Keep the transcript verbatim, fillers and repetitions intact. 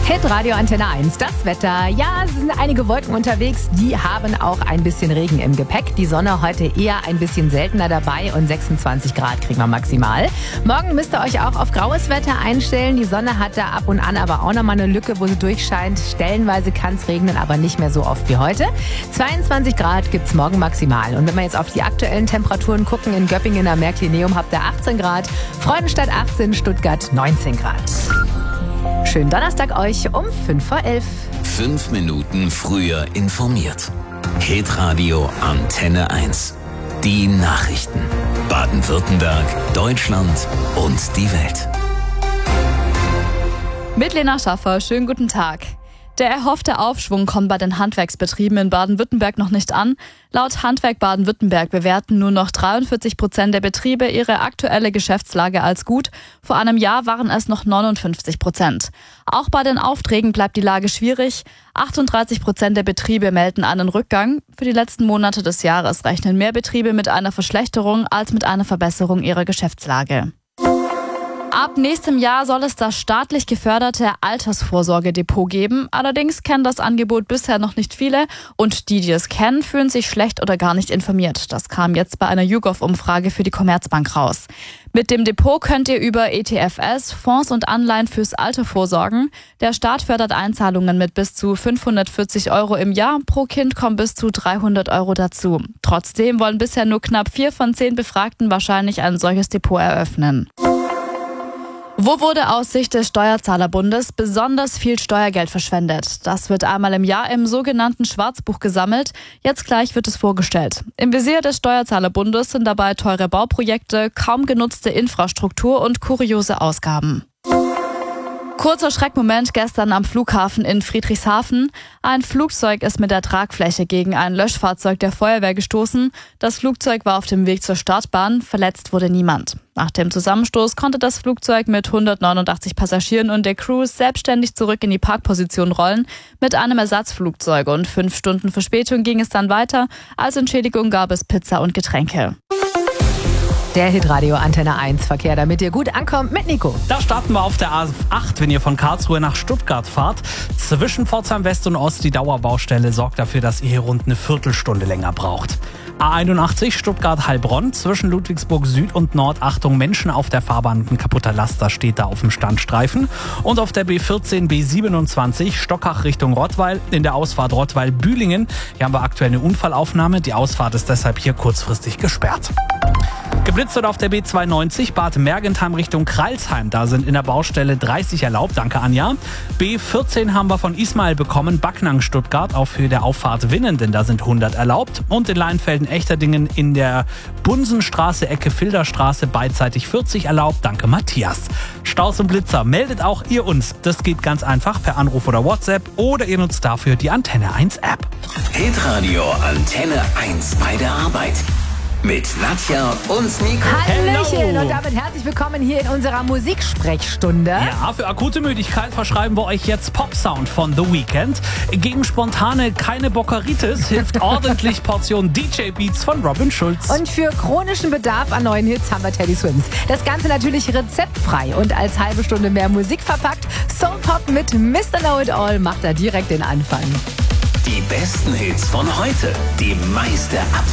Hitradio Antenne eins, das Wetter. Ja, es sind einige Wolken unterwegs, die haben auch ein bisschen Regen im Gepäck. Die Sonne heute eher ein bisschen seltener dabei und sechsundzwanzig Grad kriegen wir maximal. Morgen müsst ihr euch auch auf graues Wetter einstellen. Die Sonne hat da ab und an aber auch nochmal eine Lücke, wo sie durchscheint. Stellenweise kann es regnen, aber nicht mehr so oft wie heute. zweiundzwanzig Grad gibt es morgen maximal. Und wenn wir jetzt auf die aktuellen Temperaturen gucken, in Göppingen am Märklineum habt ihr achtzehn Grad, Freudenstadt achtzehn, Stuttgart neunzehn Grad. Schönen Donnerstag euch um fünf vor elf. Fünf Minuten früher informiert. Hitradio Antenne eins. Die Nachrichten. Baden-Württemberg, Deutschland und die Welt. Mit Lena Schaffer, schönen guten Tag. Der erhoffte Aufschwung kommt bei den Handwerksbetrieben in Baden-Württemberg noch nicht an. Laut Handwerk Baden-Württemberg bewerten nur noch dreiundvierzig Prozent der Betriebe ihre aktuelle Geschäftslage als gut. Vor einem Jahr waren es noch neunundfünfzig Prozent. Auch bei den Aufträgen bleibt die Lage schwierig. achtunddreißig Prozent der Betriebe melden einen Rückgang. Für die letzten Monate des Jahres rechnen mehr Betriebe mit einer Verschlechterung als mit einer Verbesserung ihrer Geschäftslage. Ab nächstem Jahr soll es das staatlich geförderte Altersvorsorgedepot geben. Allerdings kennen das Angebot bisher noch nicht viele und die, die es kennen, fühlen sich schlecht oder gar nicht informiert. Das kam jetzt bei einer YouGov-Umfrage für die Commerzbank raus. Mit dem Depot könnt ihr über E T F S, Fonds und Anleihen fürs Alter vorsorgen. Der Staat fördert Einzahlungen mit bis zu fünfhundertvierzig Euro im Jahr. Pro Kind kommen bis zu dreihundert Euro dazu. Trotzdem wollen bisher nur knapp vier von zehn Befragten wahrscheinlich ein solches Depot eröffnen. Wo wurde aus Sicht des Steuerzahlerbundes besonders viel Steuergeld verschwendet? Das wird einmal im Jahr im sogenannten Schwarzbuch gesammelt. Jetzt gleich wird es vorgestellt. Im Visier des Steuerzahlerbundes sind dabei teure Bauprojekte, kaum genutzte Infrastruktur und kuriose Ausgaben. Kurzer Schreckmoment gestern am Flughafen in Friedrichshafen. Ein Flugzeug ist mit der Tragfläche gegen ein Löschfahrzeug der Feuerwehr gestoßen. Das Flugzeug war auf dem Weg zur Startbahn. Verletzt wurde niemand. Nach dem Zusammenstoß konnte das Flugzeug mit hundertneunundachtzig Passagieren und der Crew selbstständig zurück in die Parkposition rollen. Mit einem Ersatzflugzeug und fünf Stunden Verspätung ging es dann weiter. Als Entschädigung gab es Pizza und Getränke. Der Hitradio Antenne eins Verkehr, damit ihr gut ankommt mit Nico. Da starten wir auf der A acht, wenn ihr von Karlsruhe nach Stuttgart fahrt. Zwischen Pforzheim West und Ost die Dauerbaustelle sorgt dafür, dass ihr hier rund eine Viertelstunde länger braucht. A einundachtzig Stuttgart-Heilbronn, zwischen Ludwigsburg Süd und Nord, Achtung, Menschen auf der Fahrbahn, ein kaputter Laster steht da auf dem Standstreifen. Und auf der B vierzehn B siebenundzwanzig Stockach Richtung Rottweil, in der Ausfahrt Rottweil-Bühlingen. Hier haben wir aktuell eine Unfallaufnahme, die Ausfahrt ist deshalb hier kurzfristig gesperrt. Geblitzt wird auf der B zweiundneunzig Bad Mergentheim Richtung Kreilsheim. Da sind in der Baustelle dreißig erlaubt. Danke, Anja. B vierzehn haben wir von Ismail bekommen. Backnang Stuttgart auf Höhe der Auffahrt Winnen, denn da sind hundert erlaubt. Und in Leinfelden-Echterdingen in der Bunsenstraße, Ecke Filderstraße, beidseitig vierzig erlaubt. Danke, Matthias. Staus und Blitzer, meldet auch ihr uns. Das geht ganz einfach per Anruf oder WhatsApp oder ihr nutzt dafür die Antenne eins App. Hitradio Antenne eins bei der Arbeit. Mit Nadja und Nico. Hallöchen Hello. und damit herzlich willkommen hier in unserer Musiksprechstunde. Ja, für akute Müdigkeit verschreiben wir euch jetzt Pop-Sound von The Weeknd. Gegen spontane keine Bockeritis hilft ordentlich Portion D J-Beats von Robin Schulz. Und für chronischen Bedarf an neuen Hits haben wir Teddy Swims. Das Ganze natürlich rezeptfrei und als halbe Stunde mehr Musik verpackt. Soul Pop mit Mister Know It All macht da direkt den Anfang. Die besten Hits von heute. Die meiste Abwechslung.